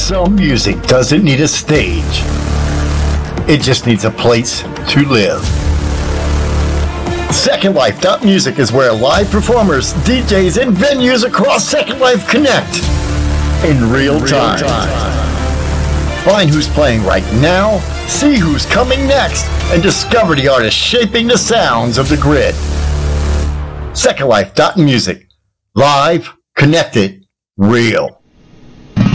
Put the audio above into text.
Some music doesn't need a stage. It just needs a place to live. Second Life Music is where live performers, DJs, and venues across Second Life connect in real time. Find who's playing right now, see who's coming next, and discover the artists shaping the sounds of the grid. Second Life Music. Live, connected, real.